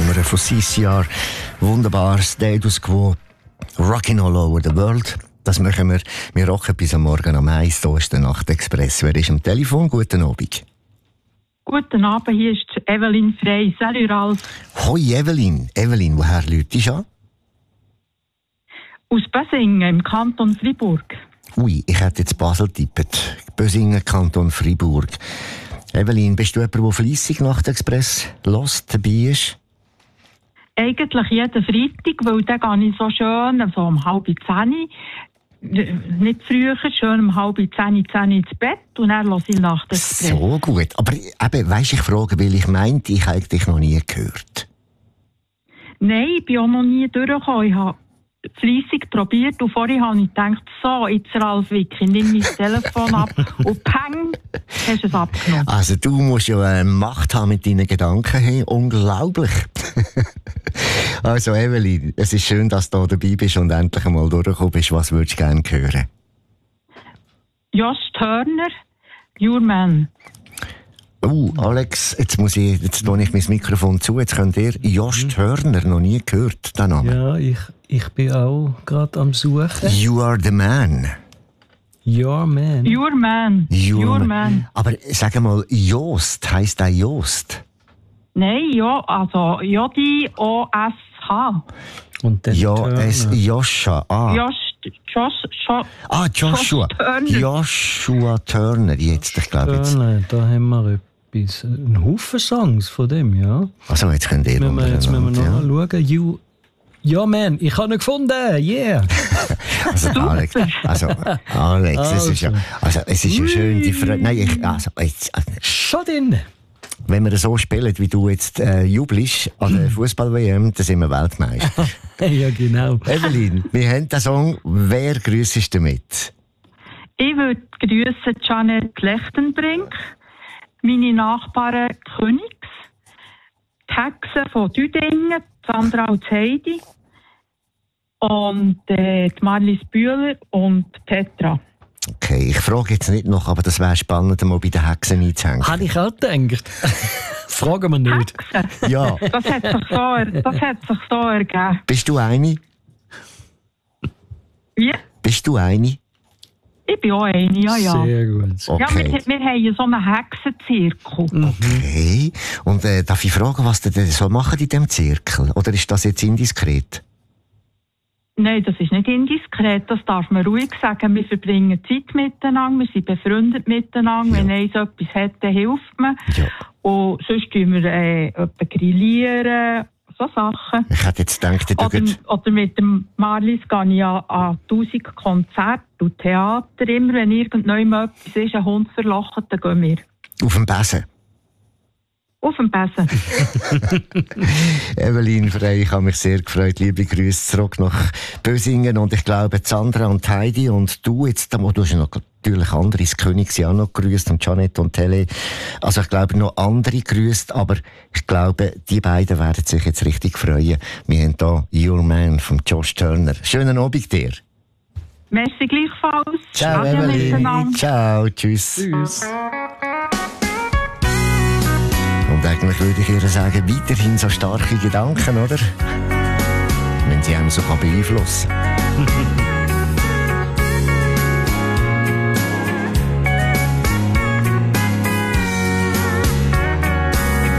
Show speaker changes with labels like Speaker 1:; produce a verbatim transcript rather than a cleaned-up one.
Speaker 1: Nummer von C C R. Wunderbar, Status Quo, Rockin' All Over the World. Das machen wir. Wir rocken bis am Morgen am eins. Hier ist der Nachtexpress. Wer ist am Telefon? Guten Abend.
Speaker 2: Guten Abend, hier ist Evelyn Frey. Salut Ralf.
Speaker 1: Hoi Evelyn. Evelyn, woher läutest du an?
Speaker 2: Aus Bösingen im Kanton Freiburg.
Speaker 1: Ui, ich hätte jetzt Basel tippt. Bösingen, Kanton Freiburg. Evelyn, bist du jemand, der fleissig Nachtexpress hört, dabei ist?
Speaker 2: Eigentlich jeden Freitag, weil dann gehe ich so schön, so um halb zehn, nicht früher, schön um halb zehn, zehn ins Bett und dann höre ich Nachtexpress.
Speaker 1: So gut. Aber eben, weisst, ich frage, weil ich meinte, ich habe dich noch nie gehört.
Speaker 2: Nein, ich bin auch noch nie durchgekommen. Ich habe fleissig probiert und vorhin habe ich gedacht, so, jetzt Ralf Wicki, nimm mein Telefon ab und peng, hast du es abgenommen. Also
Speaker 1: du musst ja eine Macht haben mit deinen Gedanken. Hey, unglaublich. Also Evelyn, es ist schön, dass du dabei bist und endlich einmal durchgekommen bist. Was würdest du gerne hören?
Speaker 2: Josh Turner, Your Man.
Speaker 1: Oh, Alex, jetzt muss ich, jetzt tue ich mein Mikrofon zu. Jetzt könnt ihr Josh Turner noch nie gehört, den Namen.
Speaker 3: Ja, ich, ich bin auch gerade am Suchen.
Speaker 1: You are the man.
Speaker 3: Your man.
Speaker 2: Your man.
Speaker 1: Your,
Speaker 2: Your
Speaker 1: man.
Speaker 2: man.
Speaker 1: Aber sag mal, Jost, heisst der Jost?
Speaker 2: Nein, ja, also J O S H.
Speaker 3: Und dann
Speaker 1: Ja, es Joscha. Ah.
Speaker 2: Josh, Josh, Josh,
Speaker 1: ah, Joshua.
Speaker 2: Josh Turner.
Speaker 1: Joshua Turner, jetzt, ich glaube jetzt.
Speaker 3: Turner, da haben wir etwas. Ein Haufen Songs von dem, ja.
Speaker 1: Also, jetzt könnt ihr
Speaker 3: Müssen wir, jetzt müssen wir noch
Speaker 1: ja.
Speaker 3: schauen. You, ja, man, ich habe ihn gefunden, yeah!
Speaker 1: Also, Alex, also, Alex, also. Es ist ja, also, es ist ja schön, die Freude. Nein, ich, also, jetzt, also,
Speaker 3: schon drin!
Speaker 1: Wenn wir so spielen, wie du jetzt äh, jubelst an der Fußball-W M, dann sind wir Weltmeister.
Speaker 3: Ja, genau.
Speaker 1: Evelyn, wir haben den Song. Wer grüssest du damit?
Speaker 2: Ich würde grüssen Janet Lechtenbrink, meine Nachbarin Königs, die Hexe von Düdingen, Sandra und Heidi und äh, die Marlies Bühler und Petra.
Speaker 1: Okay, ich frage jetzt nicht noch, aber das wäre spannend, mal bei den Hexen einzuhängen.
Speaker 3: Habe ich auch gedacht. Fragen wir nicht.
Speaker 2: Hexen?
Speaker 1: Ja.
Speaker 2: Das hat sich so, das hat sich so ergeben.
Speaker 1: Bist du eine?
Speaker 2: Wie?
Speaker 1: Bist du eine?
Speaker 2: Ich bin auch eine, ja, ja.
Speaker 3: Sehr gut.
Speaker 1: Okay.
Speaker 2: Ja, wir, wir haben so einen Hexenzirkel.
Speaker 1: Okay. Und äh, darf ich fragen, was du denn so machen in diesem Zirkel? Oder ist das jetzt indiskret?
Speaker 2: Nein, das ist nicht indiskret, das darf man ruhig sagen. Wir verbringen Zeit miteinander, wir sind befreundet miteinander.
Speaker 1: Ja.
Speaker 2: Wenn eins etwas hat, dann hilft man.
Speaker 1: Ja.
Speaker 2: Und sonst tun wir äh, etwa grillieren, so Sachen.
Speaker 1: Ich hätte jetzt gedacht, du
Speaker 2: Oder, oder mit dem Marlies gehe ich an, an tausend Konzerte und Theater. Immer wenn irgendjemand etwas ist, ein Hund verlacht, dann gehen wir.
Speaker 1: auf dem Besen.
Speaker 2: Auf dem Besen.
Speaker 1: Evelyn Frey, ich habe mich sehr gefreut. Liebe Grüße zurück nach Bösingen. Und ich glaube, Sandra und Heidi und du jetzt, du hast noch natürlich andere, das König sie auch noch grüßt und Janet und Tele. Also ich glaube, noch andere grüßt, aber ich glaube, die beiden werden sich jetzt richtig freuen. Wir haben hier Your Man von Josh Turner. Schönen Abend dir.
Speaker 2: Merci gleichfalls.
Speaker 1: Ciao,
Speaker 2: Adieu
Speaker 1: Evelyn.
Speaker 2: miteinander.
Speaker 1: Ciao, tschüss.
Speaker 3: Tschüss.
Speaker 1: Und eigentlich würde ich ihr sagen, weiterhin so starke Gedanken, oder? Wenn sie einem so beeinflussen kann.